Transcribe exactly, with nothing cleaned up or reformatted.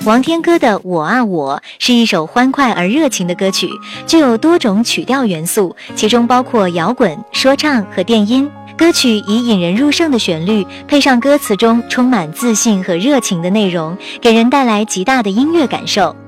王天歌的《我啊我》是一首欢快而热情的歌曲，具有多种曲调元素，其中包括摇滚、说唱和电音。歌曲以引人入胜的旋律，配上歌词中充满自信和热情的内容，给人带来极大的音乐感受。